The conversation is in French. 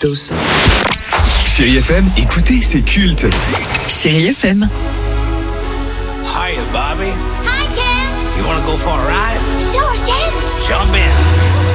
Castos. Chérie FM, écoutez, c'est culte. Chérie FM. Hiya, Bobby. Hi, Ken. You wanna go for a ride? Sure, Ken. Jump in.